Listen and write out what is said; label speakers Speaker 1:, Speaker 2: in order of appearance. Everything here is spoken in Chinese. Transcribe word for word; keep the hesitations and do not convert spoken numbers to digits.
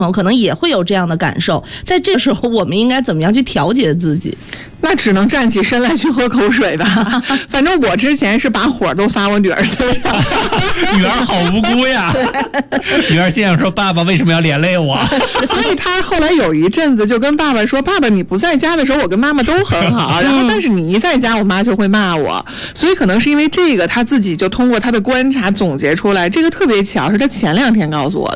Speaker 1: 可能也会有这样的感受，在这时候我们应该怎么样去调节自己？
Speaker 2: 那只能站起身来去喝口水吧。反正我之前是把火都撒我女儿身上。
Speaker 3: 女儿好无辜呀。女儿心想说爸爸为什么要连累我？
Speaker 2: 所以她后来有一阵子就跟爸爸说，爸爸你不在家的时候我跟妈妈都很好，然后但是你一在家我妈就会骂我。所以可能是因为这个，她自己就通过她的观察总结出来，这个特别巧，是她前两天告诉我的。